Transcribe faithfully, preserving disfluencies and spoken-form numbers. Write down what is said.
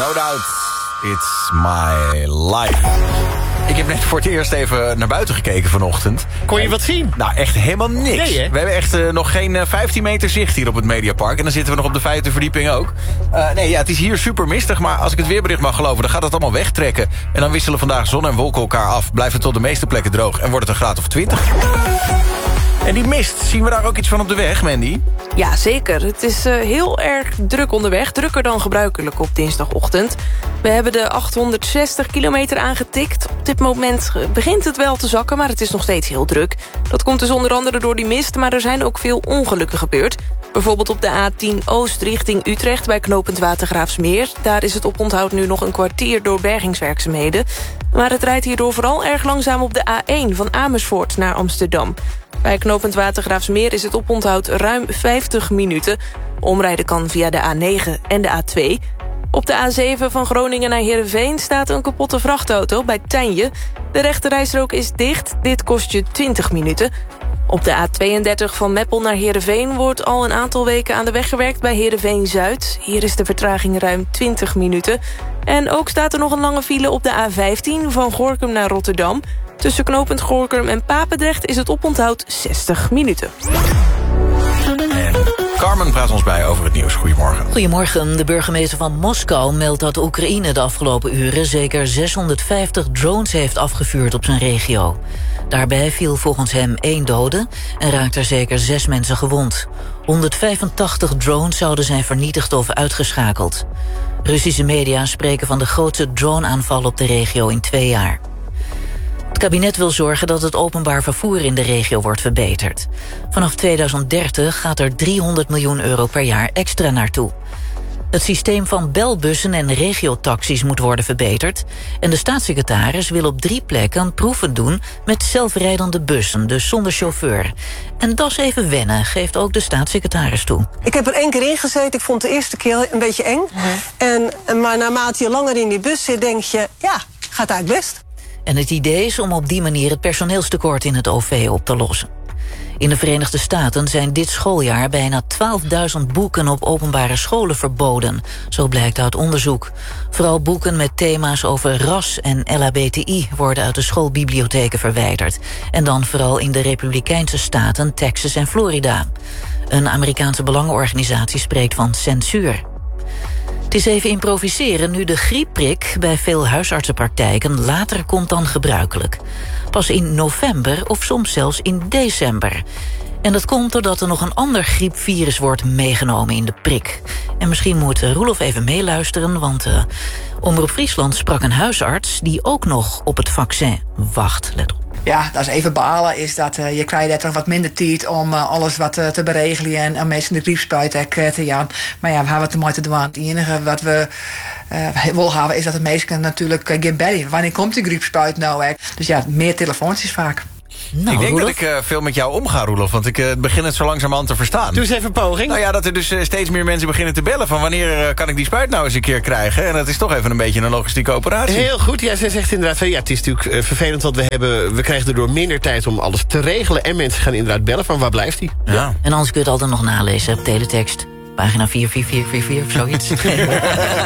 No doubt, it's my life. Ik heb net voor het eerst even naar buiten gekeken vanochtend. Kon je wat zien? Nou, echt helemaal niks. Nee, hè? We hebben echt uh, nog geen uh, vijftien meter zicht hier op het Mediapark. En dan zitten we nog op de vijfde verdieping ook. Uh, nee, ja, het is hier super mistig, maar als ik het weerbericht mag geloven, dan gaat het allemaal wegtrekken. En dan wisselen vandaag zon en wolken elkaar af. Blijft het tot de meeste plekken droog en wordt het een graad of twintig. En die mist, zien we daar ook iets van op de weg, Mandy? Ja, zeker. Het is uh, heel erg druk onderweg. Drukker dan gebruikelijk op dinsdagochtend. We hebben de achthonderdzestig kilometer aangetikt. Op dit moment begint het wel te zakken, maar het is nog steeds heel druk. Dat komt dus onder andere door die mist, maar er zijn ook veel ongelukken gebeurd. Bijvoorbeeld op de A tien Oost richting Utrecht bij knooppunt Watergraafsmeer. Daar is het oponthoud nu nog een kwartier door bergingswerkzaamheden. Maar het rijdt hierdoor vooral erg langzaam op de A één van Amersfoort naar Amsterdam. Bij knooppunt Watergraafsmeer is het oponthoud ruim vijftig minuten. Omrijden kan via de A negen en de A twee. Op de A zeven van Groningen naar Heerenveen staat een kapotte vrachtauto bij Tijnje. De rechterrijstrook is dicht, dit kost je twintig minuten. Op de A tweeëndertig van Meppel naar Heerenveen wordt al een aantal weken aan de weg gewerkt bij Heerenveen-Zuid. Hier is de vertraging ruim twintig minuten. En ook staat er nog een lange file op de A vijftien van Gorinchem naar Rotterdam. Tussen knooppunt Gorinchem en Papendrecht is het oponthoud zestig minuten. En Carmen praat ons bij over het nieuws. Goedemorgen. Goedemorgen. De burgemeester van Moskou meldt dat Oekraïne de afgelopen uren zeker zeshonderdvijftig drones heeft afgevuurd op zijn regio. Daarbij viel volgens hem één dode en raakten er zeker zes mensen gewond. honderdvijfentachtig drones zouden zijn vernietigd of uitgeschakeld. Russische media spreken van de grootste drone-aanval op de regio in twee jaar. Het kabinet wil zorgen dat het openbaar vervoer in de regio wordt verbeterd. Vanaf tweeduizend dertig gaat er driehonderd miljoen euro per jaar extra naartoe. Het systeem van belbussen en regiotaxis moet worden verbeterd. En de staatssecretaris wil op drie plekken proeven doen met zelfrijdende bussen, dus zonder chauffeur. En dat is even wennen, geeft ook de staatssecretaris toe. Ik heb er één keer in gezeten, ik vond de eerste keer een beetje eng. Uh-huh. en, maar naarmate je langer in die bus zit, denk je, ja, gaat eigenlijk best. En het idee is om op die manier het personeelstekort in het O V op te lossen. In de Verenigde Staten zijn dit schooljaar bijna twaalfduizend boeken op openbare scholen verboden. Zo blijkt uit onderzoek. Vooral boeken met thema's over ras en L H B T I worden uit de schoolbibliotheken verwijderd. En dan vooral in de Republikeinse staten Texas en Florida. Een Amerikaanse belangenorganisatie spreekt van censuur. Het is even improviseren nu de griepprik bij veel huisartsenpraktijken later komt dan gebruikelijk. Pas in november of soms zelfs in december. En dat komt doordat er nog een ander griepvirus wordt meegenomen in de prik. En misschien moet Roelof even meeluisteren, want uh, Omroep Friesland sprak een huisarts die ook nog op het vaccin wacht. Let op. Ja, dat is even balen, is dat uh, je krijgt er wat minder tijd om uh, alles wat uh, te beregelen en uh, meestal de griepspuit uh, te gaan. Maar ja, we hebben het er mooi te doen. Het enige wat we uh, willen hebben is dat de meesten natuurlijk uh, geen bedden. Wanneer komt de griepspuit nou? Hè? Dus ja, meer telefoontjes vaak. Nou, ik denk Roelof? dat ik uh, veel met jou omga, Roelof. Want ik uh, begin het zo langzamerhand te verstaan. Doe eens even een poging. Nou ja, dat er dus uh, steeds meer mensen beginnen te bellen van wanneer uh, kan ik die spuit nou eens een keer krijgen. En dat is toch even een beetje een logistieke operatie. Heel goed. Ja, zij zegt inderdaad van ja, het is natuurlijk uh, vervelend, want we hebben, we krijgen erdoor minder tijd om alles te regelen. En mensen gaan inderdaad bellen van waar blijft die? Ja. Ja. En anders kun je het altijd nog nalezen op teletext. Pagina vier vier vier vier vier of zoiets.